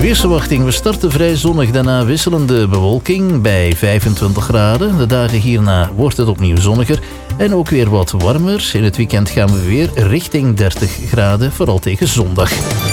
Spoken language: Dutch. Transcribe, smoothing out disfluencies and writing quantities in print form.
Weersverwachting. We starten vrij zonnig, daarna wisselende bewolking bij 25 graden. De dagen hierna wordt het opnieuw zonniger en ook weer wat warmer. In het weekend gaan we weer richting 30 graden, vooral tegen zondag.